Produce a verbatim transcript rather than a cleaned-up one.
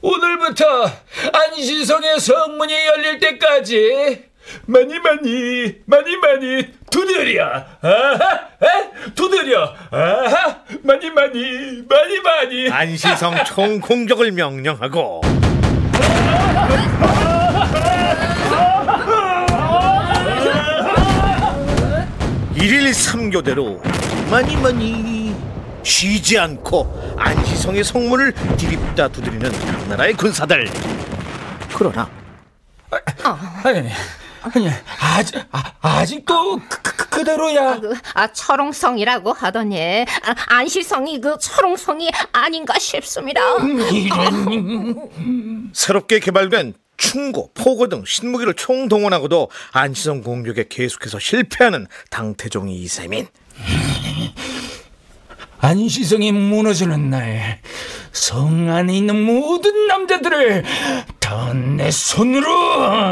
오늘부터 안시성의 성문이 열릴 때까지 많이 많이 많이 많이 두드려. 아하, 에? 두드려. 아하, 많이 많이 많이 많이. 안시성 총공격을 명령하고 일일 삼교대로 많이 많이 쉬지 않고 안시성의 성문을 디립다 두드리는 당나라의 군사들. 그러나 아니, 아니, 아직 아, 아직도 그, 그, 그대로야. 아, 그, 아 철옹성이라고 하더니 아, 안시성이 그 철옹성이 아닌가 싶습니다. 새롭게 개발된 충고, 포고 등 신무기를 총동원하고도 안시성 공격에 계속해서 실패하는 당태종이 이세민. 안시성이 무너지는 날 성 안에 있는 모든 남자들을 다 내 손으로